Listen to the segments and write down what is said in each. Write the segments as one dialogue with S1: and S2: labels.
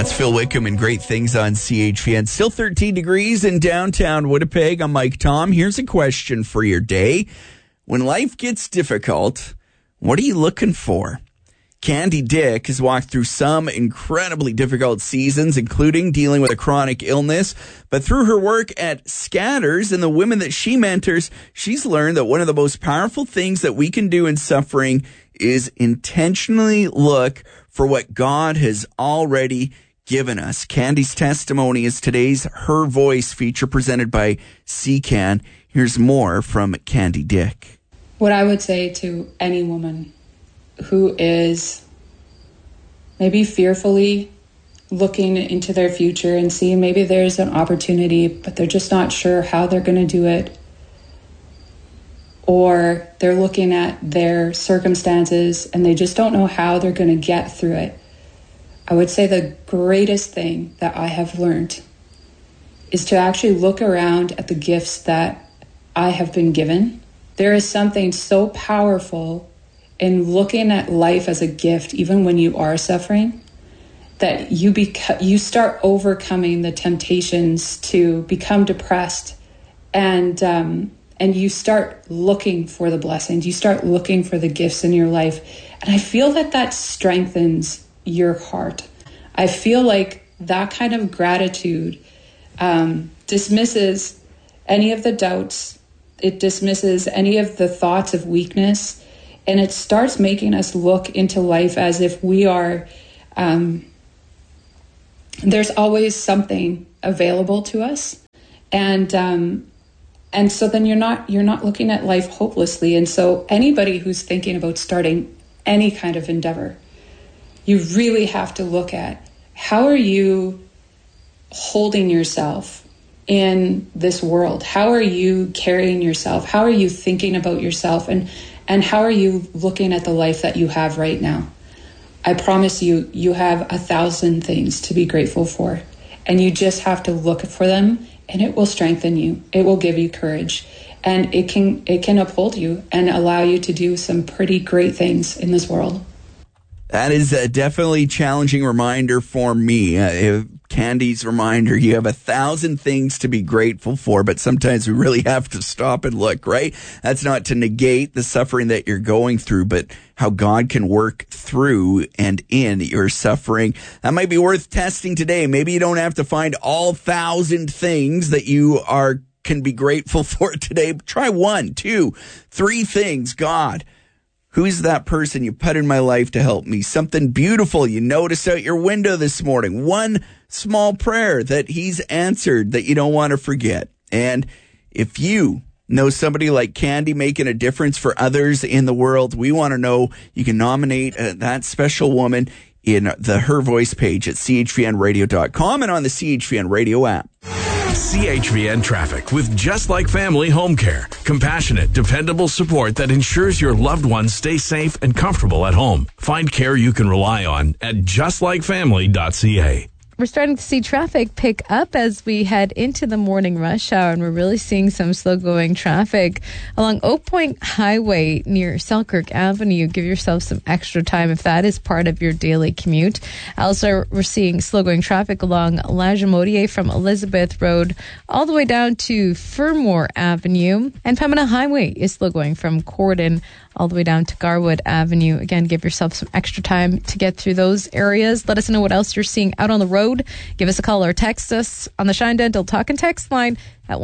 S1: That's Phil Wickham and Great Things on CHVN. Still 13 degrees in downtown Winnipeg. I'm Mike Tom. Here's a question for your day. When life gets difficult, what are you looking for? Candy Dick has walked through some incredibly difficult seasons, including dealing with a chronic illness. But through her work at Scatters and the women that she mentors, she's learned that one of the most powerful things that we can do in suffering is intentionally look for what God has already given us. Candy's testimony is today's Her Voice feature presented by CCAN. Here's more from Candy Dick.
S2: What I would say to any woman who is maybe fearfully looking into their future and seeing maybe there's an opportunity, but they're just not sure how they're going to do it, or they're looking at their circumstances and they just don't know how they're going to get through it. I would say the greatest thing that I have learned is to actually look around at the gifts that I have been given. There is something so powerful in looking at life as a gift, even when you are suffering, that you start overcoming the temptations to become depressed, and you start looking for the blessings. You start looking for the gifts in your life, and I feel that strengthens your heart. I feel like that kind of gratitude dismisses any of the doubts. It dismisses any of the thoughts of weakness. And it starts making us look into life as if we are, there's always something available to us. And so then you're not looking at life hopelessly. And so anybody who's thinking about starting any kind of endeavor, you really have to look at how are you holding yourself in this world? How are you carrying yourself? How are you thinking about yourself? And how are you looking at the life that you have right now? I promise you, you have 1,000 things to be grateful for. And you just have to look for them, and it will strengthen you. It will give you courage. And it can uphold you and allow you to do some pretty great things in this world.
S1: That is a definitely challenging reminder for me. Candy's reminder, you have 1,000 things to be grateful for, but sometimes we really have to stop and look, right? That's not to negate the suffering that you're going through, but how God can work through and in your suffering. That might be worth testing today. Maybe you don't have to find all 1,000 things that you can be grateful for today. Try 1, 2, 3 things. God, who's that person you put in my life to help me? Something beautiful you noticed out your window this morning. One small prayer that he's answered that you don't want to forget. And if you know somebody like Candy making a difference for others in the world, we want to know. You can nominate that special woman in the Her Voice page at chvnradio.com and on the CHVN Radio app.
S3: CHVN Traffic with Just Like Family Home Care. Compassionate, dependable support that ensures your loved ones stay safe and comfortable at home. Find care you can rely on at justlikefamily.ca.
S4: We're starting to see traffic pick up as we head into the morning rush hour, and we're really seeing some slow-going traffic along Oak Point Highway near Selkirk Avenue. Give yourself some extra time if that is part of your daily commute. Also, we're seeing slow-going traffic along La Jamodier from Elizabeth Road all the way down to Fermor Avenue. And Pembina Highway is slow-going from Corden all the way down to Garwood Avenue. Again, give yourself some extra time to get through those areas. Let us know what else you're seeing out on the road. Give us a call or text us on the Shine Dental Talk and Text line at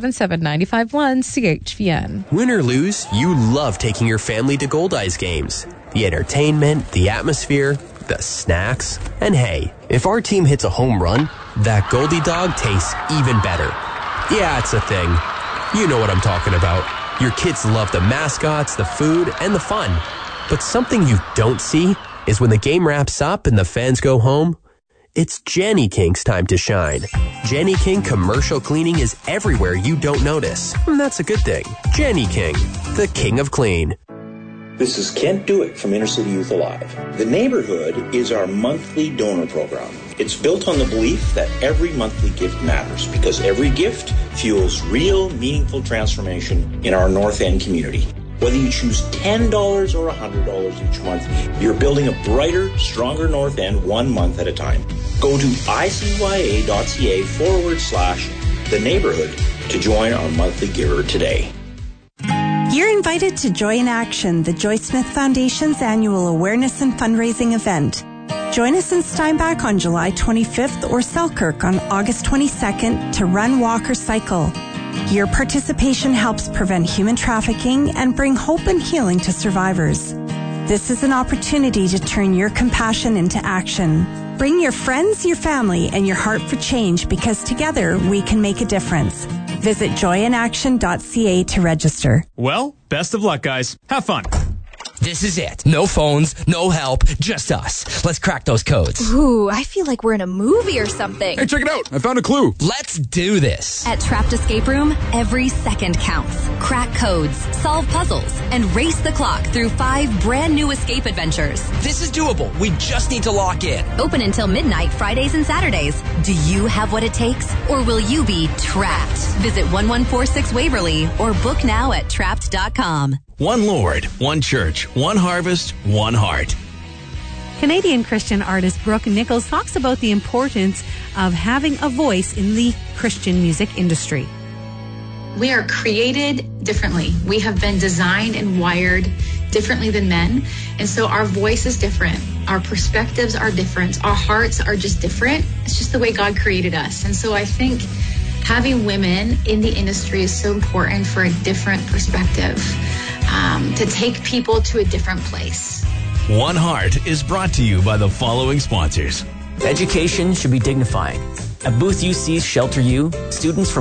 S4: 1-877-951-CHVN.
S5: Win or lose, you love taking your family to Goldeyes games. The entertainment, the atmosphere, the snacks. And hey, if our team hits a home run, that Goldie dog tastes even better. Yeah, it's a thing. You know what I'm talking about. Your kids love the mascots, the food, and the fun. But something you don't see is when the game wraps up and the fans go home, it's Jenny King's time to shine. Jenny King commercial cleaning is everywhere you don't notice. And that's a good thing. Jenny King, the king of clean.
S6: This is Kent Dewitt from Inner City Youth Alive. The Neighborhood is our monthly donor program. It's built on the belief that every monthly gift matters because every gift fuels real, meaningful transformation in our North End community. Whether you choose $10 or $100 each month, you're building a brighter, stronger North End 1 month at a time. Go to icya.ca/the neighborhood to join our monthly giver today.
S7: You're invited to Joy in Action, the Joy Smith Foundation's annual awareness and fundraising event. Join us in Steinbach on July 25th or Selkirk on August 22nd to run, walk, or cycle. Your participation helps prevent human trafficking and bring hope and healing to survivors. This is an opportunity to turn your compassion into action. Bring your friends, your family, and your heart for change because together we can make a difference. Visit joyinaction.ca to register.
S8: Well, best of luck, guys. Have fun.
S9: This is it. No phones, no help, just us. Let's crack those codes.
S10: Ooh, I feel like we're in a movie or something.
S11: Hey, check it out. I found a clue.
S9: Let's do this.
S10: At Trapped Escape Room, every second counts. Crack codes, solve puzzles, and race the clock through 5 brand new escape adventures.
S9: This is doable. We just need to lock in.
S10: Open until midnight, Fridays and Saturdays. Do you have what it takes, or will you be trapped? Visit 1146 Waverly or book now at trapped.com.
S3: One Lord, one church, one harvest, one heart.
S12: Canadian Christian artist Brooke Nichols talks about the importance of having a voice in the Christian music industry.
S13: We are created differently. We have been designed and wired differently than men. And so our voice is different. Our perspectives are different. Our hearts are just different. It's just the way God created us. And so I think having women in the industry is so important for a different perspective, to take people to a different place.
S3: One Heart is brought to you by the following sponsors.
S5: Education should be dignifying. At Booth UC's Shelter U, students from